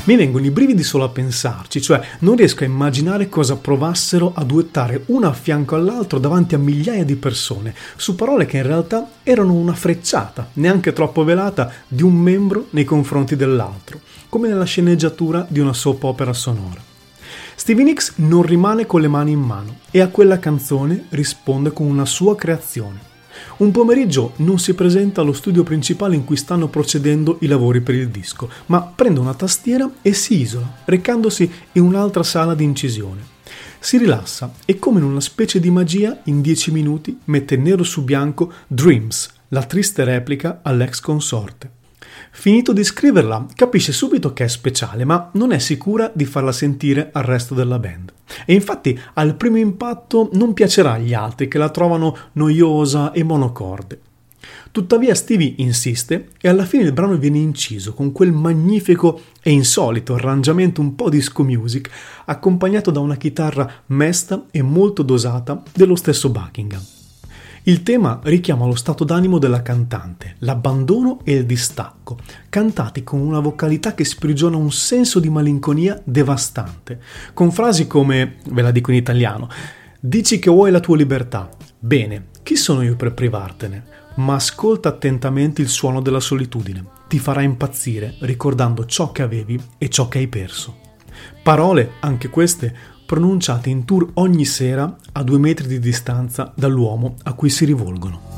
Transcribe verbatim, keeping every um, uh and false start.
Mi vengono i brividi solo a pensarci, cioè non riesco a immaginare cosa provassero a duettare uno a fianco all'altro davanti a migliaia di persone, su parole che in realtà erano una frecciata, neanche troppo velata, di un membro nei confronti dell'altro, come nella sceneggiatura di una soap opera sonora. Stevie Nicks non rimane con le mani in mano e a quella canzone risponde con una sua creazione. Un pomeriggio non si presenta allo studio principale in cui stanno procedendo i lavori per il disco, ma prende una tastiera e si isola, recandosi in un'altra sala di incisione. Si rilassa e, come in una specie di magia, in dieci minuti mette nero su bianco Dreams, la triste replica all'ex consorte. Finito di scriverla, capisce subito che è speciale, ma non è sicura di farla sentire al resto della band. E infatti al primo impatto non piacerà agli altri, che la trovano noiosa e monocorde. Tuttavia Stevie insiste e alla fine il brano viene inciso con quel magnifico e insolito arrangiamento un po' disco music, accompagnato da una chitarra mesta e molto dosata dello stesso Buckingham. Il tema richiama lo stato d'animo della cantante, l'abbandono e il distacco, cantati con una vocalità che sprigiona un senso di malinconia devastante, con frasi come, ve la dico in italiano, dici che vuoi la tua libertà, bene, chi sono io per privartene? Ma ascolta attentamente il suono della solitudine, ti farà impazzire ricordando ciò che avevi e ciò che hai perso. Parole, anche queste, pronunciate in tour ogni sera a due metri di distanza dall'uomo a cui si rivolgono.